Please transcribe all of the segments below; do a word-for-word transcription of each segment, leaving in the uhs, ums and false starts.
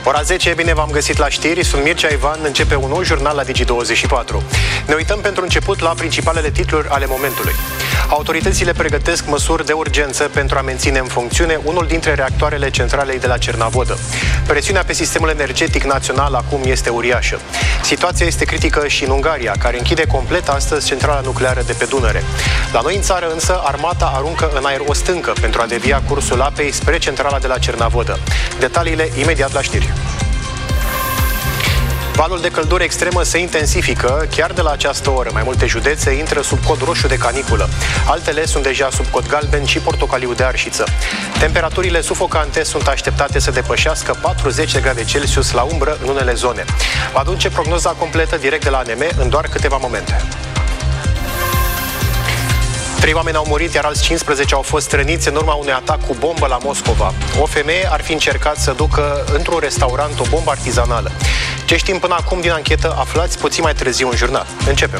Ora zece, bine v-am găsit la știri, sunt Mircea Ivan, începe un nou jurnal la Digi douăzeci și patru. Ne uităm pentru început la principalele titluri ale momentului. Autoritățile pregătesc măsuri de urgență pentru a menține în funcțiune unul dintre reactoarele centralei de la Cernavodă. Presiunea pe sistemul energetic național acum este uriașă. Situația este critică și în Ungaria, care închide complet astăzi centrala nucleară de pe Dunăre. La noi în țară însă, armata aruncă în aer o stâncă pentru a devia cursul apei spre centrala de la Cernavodă. Detaliile imediat la știri. Valul de căldură extremă se intensifică chiar de la această oră. Mai multe județe intră sub cod roșu de caniculă. Altele sunt deja sub cod galben și portocaliu de arșiță. Temperaturile sufocante sunt așteptate să depășească patruzeci de grade Celsius la umbră în unele zone. Vă aduce prognoza completă direct de la A N M în doar câteva momente. Trei oameni au murit, iar alți cincisprezece au fost răniți în urma unui atac cu bombă la Moscova. O femeie ar fi încercat să ducă într-un restaurant o bombă artizanală. Ce știm până acum din anchetă, aflați puțin mai târziu în jurnal. Începem!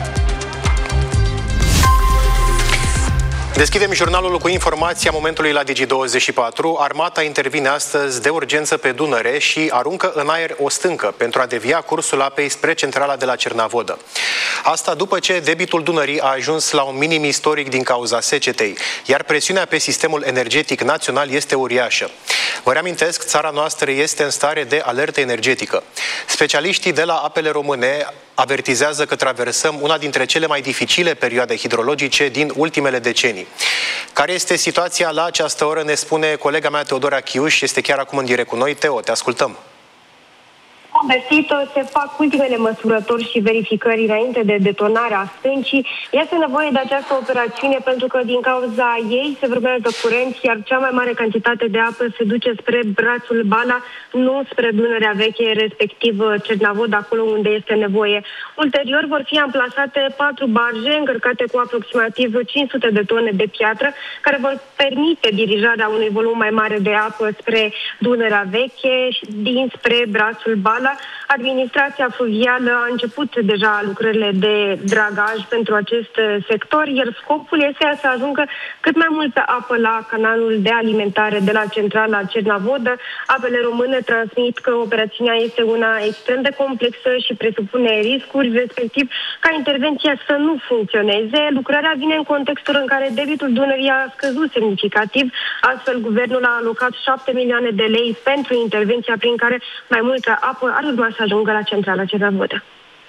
Deschidem jurnalul cu informația momentului la Digi douăzeci și patru. Armata intervine astăzi de urgență pe Dunăre și aruncă în aer o stâncă pentru a devia cursul apei spre centrala de la Cernavodă. Asta după ce debitul Dunării a ajuns la un minim istoric din cauza secetei, iar presiunea pe sistemul energetic național este uriașă. Vă reamintesc, țara noastră este în stare de alertă energetică. Specialiștii de la Apele Române avertizează că traversăm una dintre cele mai dificile perioade hidrologice din ultimele decenii. Care este situația la această oră, ne spune colega mea Teodora Chiuș, este chiar acum în direct cu noi. Teo, te ascultăm. Am găsit, se fac ultimele măsurători și verificări înainte de detonarea stâncii. Este nevoie de această operațiune pentru că din cauza ei se vorbește curenți, iar cea mai mare cantitate de apă se duce spre brațul Bala, nu spre Dunărea Veche, respectiv Cernavod, acolo unde este nevoie. Ulterior vor fi amplasate patru barje încărcate cu aproximativ cinci sute de tone de piatră, care vor permite dirijarea unui volum mai mare de apă spre Dunărea Veche, dinspre brațul Bala. Administrația fluvială a început deja lucrările de dragaj pentru acest sector, iar scopul este să ajungă cât mai multă apă la canalul de alimentare de la centrala Cernavodă. Apele Române transmit că operațiunea este una extrem de complexă și presupune riscuri, respectiv ca intervenția să nu funcționeze. Lucrarea vine în contextul în care debitul Dunării a scăzut semnificativ, astfel guvernul a alocat șapte milioane de lei pentru intervenția prin care mai multă apă ar urma să ajungă la centrala Cernavodă.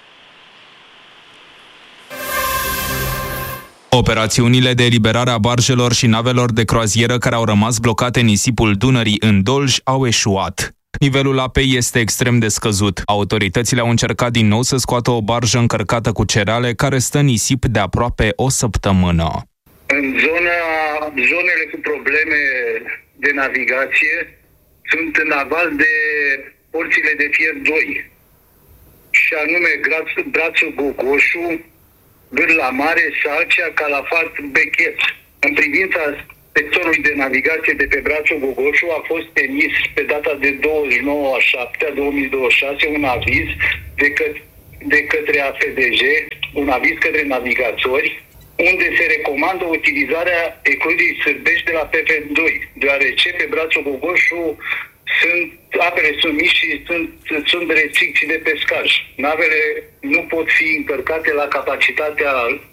Operațiunile de eliberare a barjelor și navelor de croazieră care au rămas blocate în nisipul Dunării în Dolj au eșuat. Nivelul apei este extrem de scăzut. Autoritățile au încercat din nou să scoată o barjă încărcată cu cereale care stă în nisip de aproape o săptămână. În zona, zonele cu probleme de navigație sunt în aval de porțile de fier doi, și anume brațul Gogoșu, Bârla Mare, Salcea, Calafat, Bechet. În privința sectorului de navigație de pe brațul Gogoșu a fost emis pe data de douăzeci și nouă a șaptea două mii douăzeci și șase un aviz de, că- de către A F D J, un aviz către navigatori, unde se recomandă utilizarea ecluzii Sârbești de la P F doi, deoarece pe brațul Gogoșu Sunt, apele sunt mici și sunt, sunt restricții de pescaj. Navele nu pot fi încărcate la capacitatea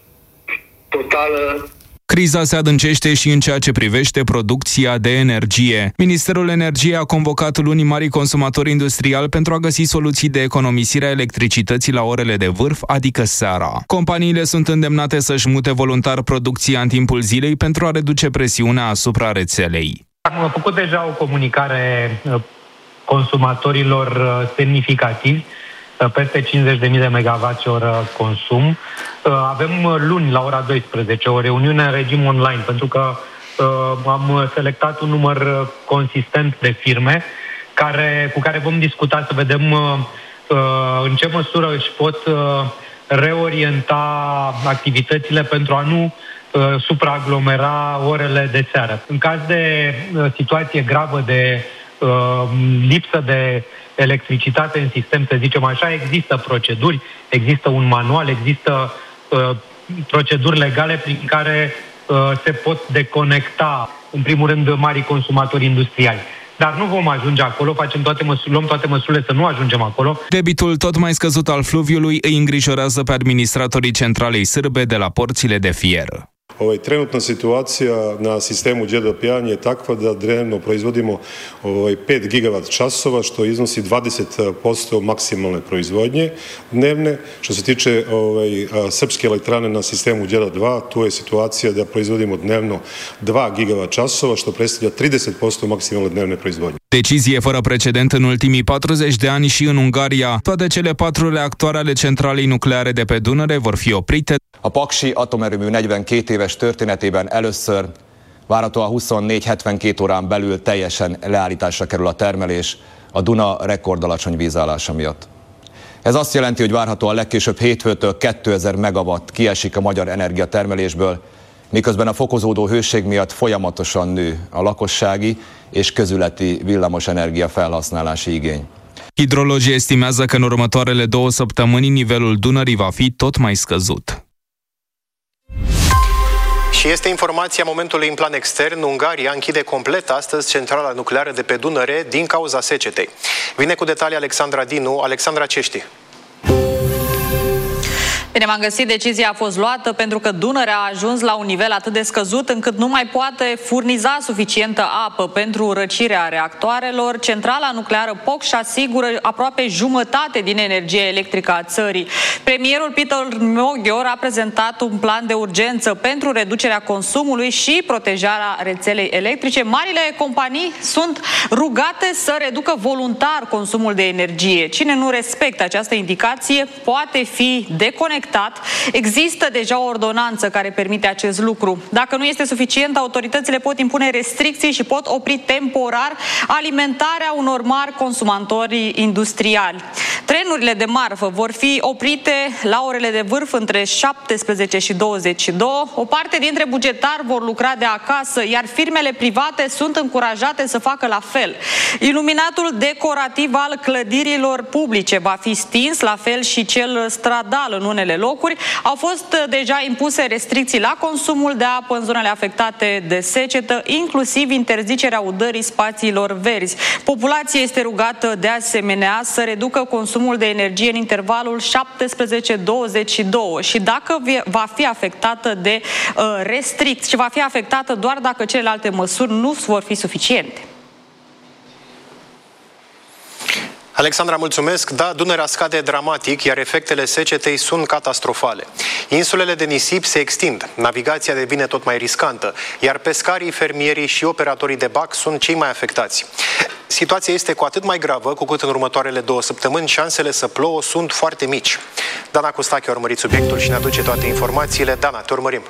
totală. Criza se adâncește și în ceea ce privește producția de energie. Ministerul Energiei a convocat luni mari consumatori industriali pentru a găsi soluții de economisire a electricității la orele de vârf, adică seara. Companiile sunt îndemnate să-și mute voluntar producția în timpul zilei pentru a reduce presiunea asupra rețelei. Am făcut deja o comunicare consumatorilor semnificativi, peste cincizeci de mii de megawatt oră consum. Avem luni la ora douăsprezece o reuniune în regim online, pentru că am selectat un număr consistent de firme care, cu care vom discuta să vedem în ce măsură își pot reorienta activitățile pentru a nu supraaglomera orele de seară. În caz de situație gravă de uh, lipsă de electricitate în sistem, să zicem așa, există proceduri, există un manual, există uh, proceduri legale prin care uh, se pot deconecta, în primul rând, marii consumatori industriali. dar nu vom ajunge acolo, facem toate măsuri, luăm toate măsurile să nu ajungem acolo. Debitul tot mai scăzut al fluviului îi îngrijorează pe administratorii centralei srbe de la porțile de fier. Ovaj, trenutna situacija na sistemu Đerdap jedan je takva da dnevno proizvodimo ovaj, pet gigavat časova, što iznosi dvadeset posto maksimalne proizvodnje dnevne. Što se tiče ovaj, srpske elektrane na sistemu Đerdap dva, tu je situacija da proizvodimo dnevno dva gigavat časova, što predstavlja trideset posto maksimalne dnevne proizvodnje. Decizie fără precedent în ultimii patruzeci de ani și în Ungaria. Toate cele patru reactoare ale centralei nucleare de pe Dunăre vor fi oprite. A Paksi atomerőmű negyvenkét éves történetében először várhatóan huszonnégy hetvenkét órán belül teljesen leállításra kerül a termelés a Duna rekordalacsony vízállása miatt. Ez azt jelenti, hogy várhatóan legkésőbb hétfőtől kétezer megawatt kiesik a magyar energiatermelésből, miközben a fokozódó hőség miatt folyamatosan nő a lakossági és közületi villamosenergia felhasználási igény. Hidrologii estimează că în următoarele două săptămâni nivelul Dunării va fi tot mai scăzut. Și este informația momentului în plan extern. Ungaria închide complet astăzi centrala nucleară de pe Dunăre din cauza secetei. Vine cu detalii Alexandra Dinu. Alexandra, ce știi? Bine, m-am găsit, decizia a fost luată pentru că Dunărea a ajuns la un nivel atât de scăzut încât nu mai poate furniza suficientă apă pentru răcirea reactoarelor. Centrala nucleară Pocș asigură aproape jumătate din energia electrică a țării. Premierul Peter Moghior a prezentat un plan de urgență pentru reducerea consumului și protejarea rețelei electrice. Marile companii sunt rugate să reducă voluntar consumul de energie. Cine nu respectă această indicație poate fi deconectat. Există deja o ordonanță care permite acest lucru. Dacă nu este suficient, autoritățile pot impune restricții și pot opri temporar alimentarea unor mari consumatori industriali. Trenurile de marfă vor fi oprite la orele de vârf între șaptesprezece și douăzeci și doi. O parte dintre bugetari vor lucra de acasă, iar firmele private sunt încurajate să facă la fel. Iluminatul decorativ al clădirilor publice va fi stins, la fel și cel stradal în unele locuri. Au fost deja impuse restricții la consumul de apă în zonele afectate de secetă, inclusiv interzicerea udării spațiilor verzi. Populația este rugată de asemenea să reducă consumul de energie în intervalul șaptesprezece douăzeci și doi și dacă va fi afectată de uh, restricții și va fi afectată doar dacă celelalte măsuri nu vor fi suficiente. Alexandra, mulțumesc. Da, Dunărea scade dramatic, iar efectele secetei sunt catastrofale. Insulele de nisip se extind, navigația devine tot mai riscantă, iar pescarii, fermierii și operatorii de bac sunt cei mai afectați. Situația este cu atât mai gravă, cu cât în următoarele două săptămâni șansele să plouă sunt foarte mici. Dana Costache a urmărit subiectul și ne aduce toate informațiile. Dana, te urmărim.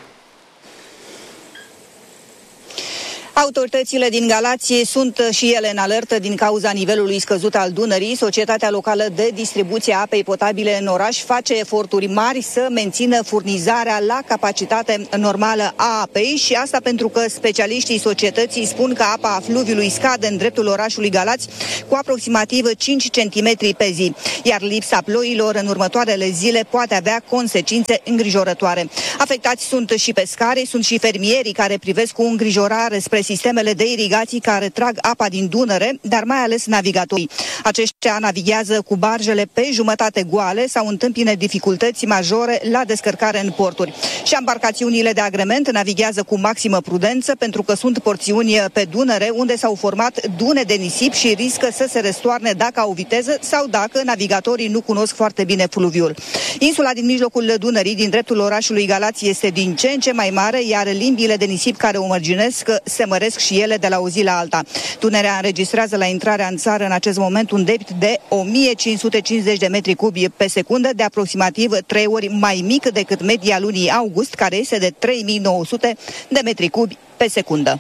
Autoritățile din Galați sunt și ele în alertă din cauza nivelului scăzut al Dunării. Societatea locală de distribuție a apei potabile în oraș face eforturi mari să mențină furnizarea la capacitate normală a apei și asta pentru că specialiștii societății spun că apa fluviului scade în dreptul orașului Galați cu aproximativ cinci centimetri pe zi, iar lipsa ploilor în următoarele zile poate avea consecințe îngrijorătoare. Afectați sunt și pescarii, sunt și fermierii care privesc cu îngrijorare spre sistemele de irigații care trag apa din Dunăre, dar mai ales navigatorii. Aceștia navighează cu barjele pe jumătate goale sau întâmpină dificultăți majore la descărcare în porturi. Și embarcațiunile de agrement navighează cu maximă prudență pentru că sunt porțiuni pe Dunăre unde s-au format dune de nisip și riscă să se răstoarne dacă au viteză sau dacă navigatorii nu cunosc foarte bine fluviul. Insula din mijlocul Dunării, din dreptul orașului Galați, este din ce în ce mai mare, iar limbile de nisip care o mărginesc se măresc și ele de la o zi la alta. Dunărea înregistrează la intrarea în țară în acest moment un debit de o mie cinci sute cincizeci de metri cubi pe secundă, de aproximativ trei ori mai mic decât media lunii august, care este de trei mii nouă sute de metri cubi pe secundă.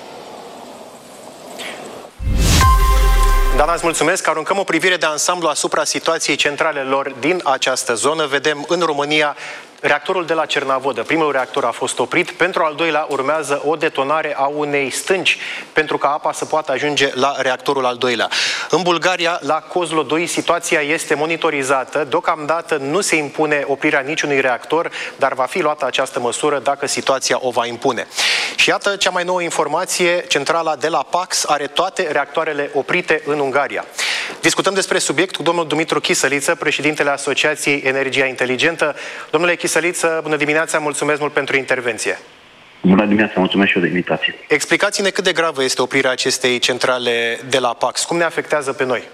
Dana, îți mulțumesc. Aruncăm o privire de ansamblu asupra situației centralelor din această zonă. Vedem în România Reactorul de la Cernavodă, primul reactor a fost oprit, pentru al doilea urmează o detonare a unei stânci pentru ca apa să poată ajunge la reactorul al doilea. În Bulgaria, la Kozlodui, situația este monitorizată. Deocamdată nu se impune oprirea niciunui reactor, dar va fi luată această măsură dacă situația o va impune. Și iată cea mai nouă informație, centrala de la Pax are toate reactoarele oprite în Ungaria. Discutăm despre subiect cu domnul Dumitru Chisăliță, președintele Asociației Energia Inteligentă. Domnule Chisăliță, bună dimineața, mulțumesc mult pentru intervenție. Bună dimineața, mulțumesc și eu de invitație. Explicați-ne cât de gravă este oprirea acestei centrale de la Pax. Cum ne afectează pe noi?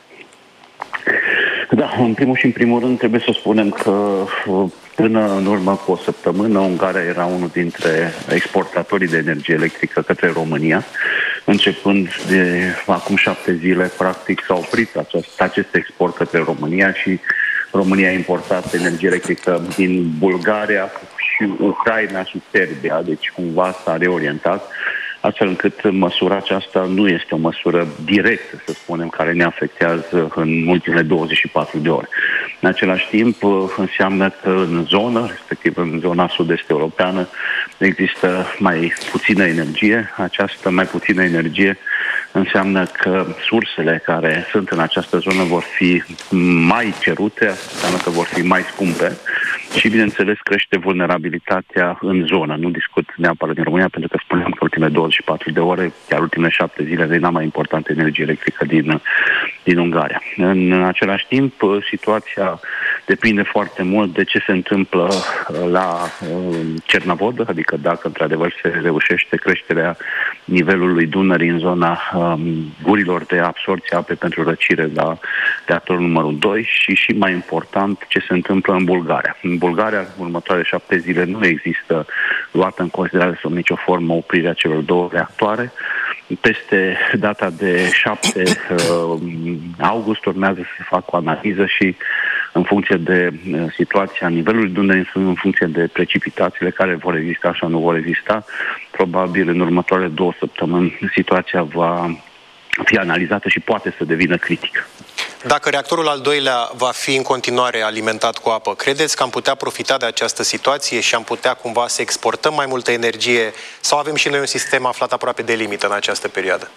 Da, în primul și în primul rând trebuie să spunem că până în urmă cu o săptămână Ungaria era unul dintre exportatorii de energie electrică către România. Începând de acum șapte zile, practic s-a oprit acest, acest export către România și România a importat energie electrică din Bulgaria și Ucraina și Serbia, deci cumva s-a reorientat, astfel încât măsura aceasta nu este o măsură directă, să spunem, care ne afectează în ultimele douăzeci și patru de ore. În același timp, înseamnă că în zonă, respectiv în zona sud-est europeană, există mai puțină energie. Această mai puțină energie înseamnă că sursele care sunt în această zonă vor fi mai cerute, înseamnă că vor fi mai scumpe și, bineînțeles, crește vulnerabilitatea în zonă. Nu discut neapărat din România, pentru că spuneam că ultimele douăzeci și patru de ore, chiar ultimele șapte zile, vine mai importantă energie electrică din, din Ungaria. În același timp, situația depinde foarte mult de ce se întâmplă la Cernavodă, adică dacă într-adevăr se reușește creșterea nivelului Dunării în zona um, gurilor de absorbție ape pentru răcire la reactorul numărul doi și, și mai important, ce se întâmplă în Bulgaria. În Bulgaria, în următoarele șapte zile, nu există luată în considerare sub nicio formă oprirea celor două reactoare. Peste data de șapte uh, august urmează să se facă o analiză și în funcție de uh, situația nivelului Dunării, în funcție de precipitațiile care vor exista sau nu vor exista, probabil în următoarele două săptămâni situația va fi analizată și poate să devină critică. Dacă reactorul al doilea va fi în continuare alimentat cu apă, credeți că am putea profita de această situație și am putea cumva să exportăm mai multă energie sau avem și noi un sistem aflat aproape de limită în această perioadă?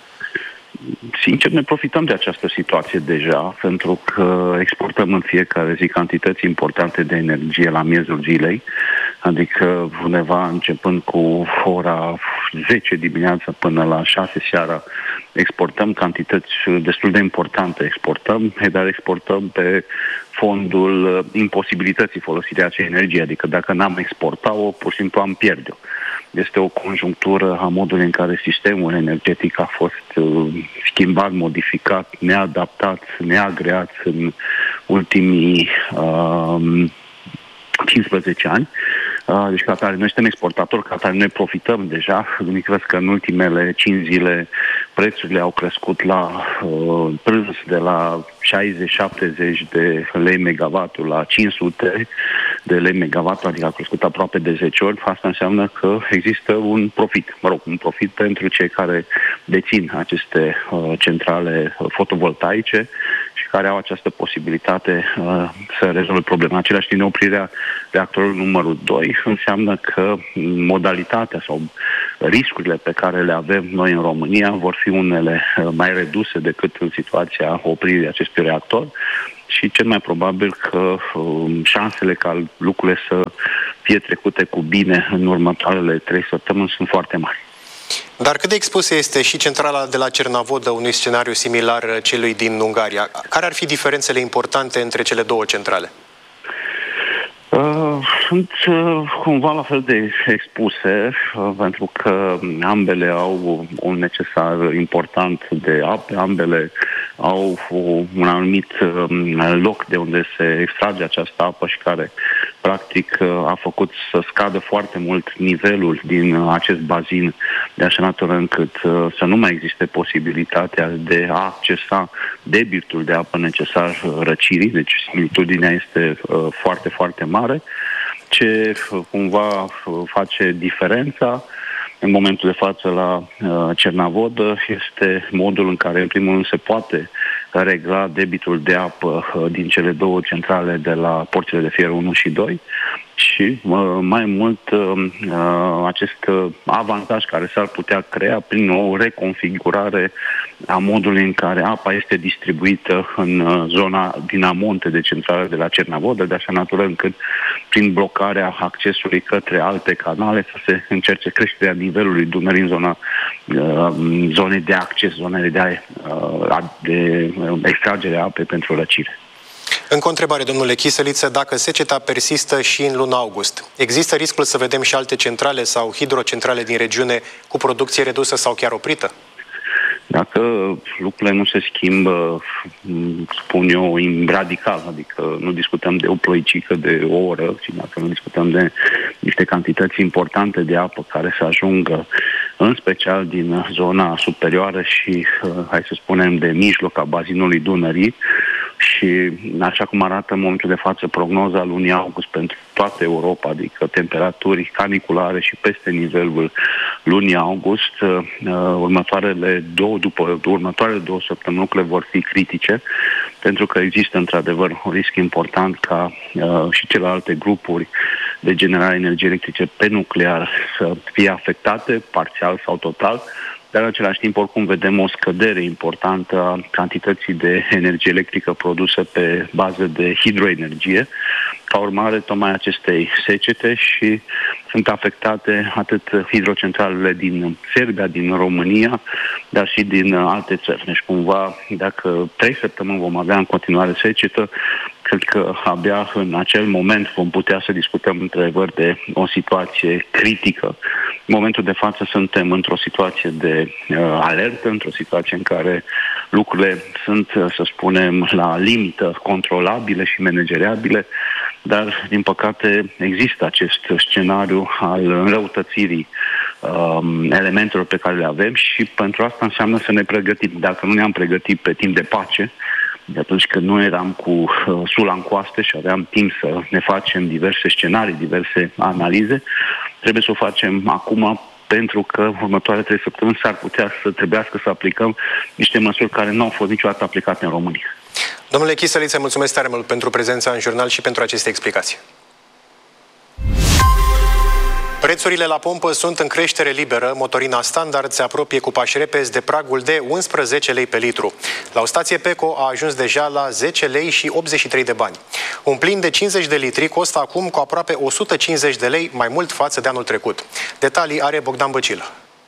Sincer, ne profităm de această situație deja, pentru că exportăm în fiecare zi cantități importante de energie la miezul zilei, adică undeva începând cu ora zece dimineața până la șase seara exportăm cantități destul de importante, exportăm, dar exportăm pe fondul imposibilității folosirii acei energie, adică dacă n-am exportat-o, pur și simplu am pierde-o. Este o conjunctură a modului în care sistemul energetic a fost uh, schimbat, modificat, neadaptat, neagreat în ultimii uh, cincisprezece ani. Uh, deci, ca atare, noi suntem exportatori, ca atare, noi profităm deja. Gândiți-vă că în ultimele cinci zile prețurile au crescut la uh, prânz de la șaizeci șaptezeci de lei megavatul la cinci sute de lei megavatul, adică a crescut aproape de zece ori. Asta înseamnă că există un profit, mă rog, un profit pentru cei care dețin aceste uh, centrale fotovoltaice și care au această posibilitate uh, să rezolve problema. Același din oprirea reactorului numărul doi înseamnă că modalitatea sau riscurile pe care le avem noi în România vor fi unele uh, mai reduse decât în situația opririi acestui reactor și cel mai probabil că uh, șansele ca lucrurile să fie trecute cu bine în următoarele trei săptămâni sunt foarte mari. Dar cât de expusă este și centrala de la Cernavodă unui scenariu similar celui din Ungaria? Care ar fi diferențele importante între cele două centrale? Uh, sunt uh, cumva la fel de expuse, uh, pentru că ambele au un necesar important de apă, ambele au un anumit uh, loc de unde se extrage această apă și care practic uh, a făcut să scadă foarte mult nivelul din uh, acest bazin de așa natură încât uh, să nu mai existe posibilitatea de a accesa debitul de apă necesar uh, răcirii, deci similitudinea este uh, foarte, foarte mare. Ce cumva face diferența în momentul de față la uh, Cernavodă este modul în care, în primul rând, se poate regla debitul de apă uh, din cele două centrale de la porțile de fier unu și doi și mai mult acest avantaj care s-ar putea crea prin o reconfigurare a modului în care apa este distribuită în zona din amonte de centrală de la Cernavodă, de așa natură încât prin blocarea accesului către alte canale să se încerce creșterea nivelului Dunării în zona zonei de acces, zonele de, de extragere a apei pentru răcire. Încă o întrebare, domnule Chiseliță, dacă seceta persistă și în luna august, există riscul să vedem și alte centrale sau hidrocentrale din regiune cu producție redusă sau chiar oprită? Dacă lucrurile nu se schimbă, spun eu, radical, adică nu discutăm de o ploicică de o oră, ci dacă nu discutăm de niște cantități importante de apă care să ajungă, în special din zona superioară și, hai să spunem, de mijloc a bazinului Dunării, și așa cum arată în momentul de față prognoza lunii august pentru toată Europa, adică temperaturi caniculare și peste nivelul lunii august, următoarele două, după următoarele două săptămâni lucrurile vor fi critice, pentru că există într-adevăr un risc important ca uh, și celelalte grupuri de generare energie electrice pe nuclear să fie afectate, parțial sau total, dar în același timp oricum vedem o scădere importantă a cantității de energie electrică produsă pe bază de hidroenergie, ca urmare tocmai acestei secete, și sunt afectate atât hidrocentralele din Serbia, din România, dar și din alte țări. Deci cumva, dacă trei săptămâni vom avea în continuare secetă, cred că abia în acel moment vom putea să discutăm într-adevăr de o situație critică. În momentul de față suntem într-o situație de uh, alertă, într-o situație în care lucrurile sunt, să spunem, la limită controlabile și manageriabile, dar, din păcate, există acest scenariu al înrăutățirii um, elementelor pe care le avem și pentru asta înseamnă să ne pregătim. Dacă nu ne-am pregătit pe timp de pace, de atunci când nu eram cu uh, sula în coaste și aveam timp să ne facem diverse scenarii, diverse analize, trebuie să o facem acum, pentru că următoarele trei săptămâni s-ar putea să trebuiască să aplicăm niște măsuri care nu au fost niciodată aplicate în România. Domnule Chiseliță, mulțumesc tare mult pentru prezența în jurnal și pentru aceste explicații. Prețurile la pompă sunt în creștere liberă. Motorina standard se apropie cu pași repezi de pragul de unsprezece lei pe litru. La o stație Peco a ajuns deja la zece lei și optzeci și trei de bani. Un plin de cincizeci de litri costă acum cu aproape o sută cincizeci de lei mai mult față de anul trecut. Detalii are Bogdan Băcilă.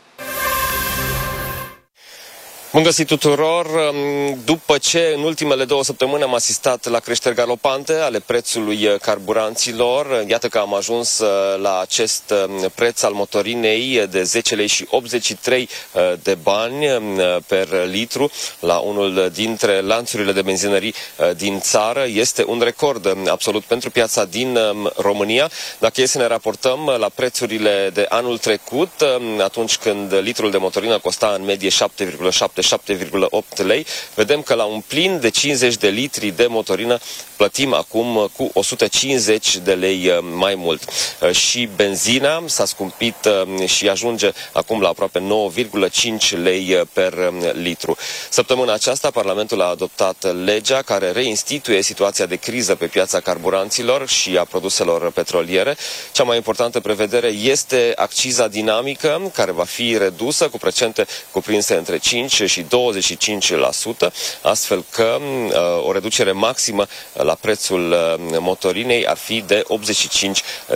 Bun găsit tuturor! După ce în ultimele două săptămâni am asistat la creșteri galopante ale prețului carburanților, iată că am ajuns la acest preț al motorinei de zece lei și optzeci și trei de bani per litru la unul dintre lanțurile de benzinării din țară. Este un record absolut pentru piața din România. Dacă e să ne raportăm la prețurile de anul trecut, atunci când litrul de motorină costa în medie șapte virgulă șapte șapte virgulă opt lei, vedem că la un plin de cincizeci de litri de motorină plătim acum cu o sută cincizeci de lei mai mult. Și benzina s-a scumpit și ajunge acum la aproape nouă virgulă cinci lei per litru. Săptămâna aceasta Parlamentul a adoptat legea care reinstituie situația de criză pe piața carburanților și a produselor petroliere. Cea mai importantă prevedere este acciza dinamică, care va fi redusă cu procente cuprinse între cinci și douăzeci și cinci la sută, astfel că uh, o reducere maximă la prețul uh, motorinei ar fi de optzeci și cinci